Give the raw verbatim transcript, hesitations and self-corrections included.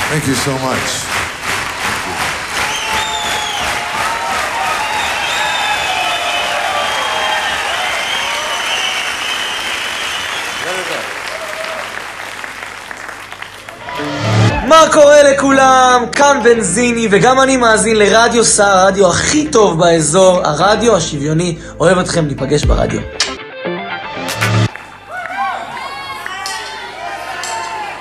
Thank you so much. מה קורה לכולם? כאן בנזיני, וגם אני מאזין לרדיו סער, הרדיו הכי טוב באזור, הרדיו השוויוני. אוהב אתכם, ניפגש ברדיו.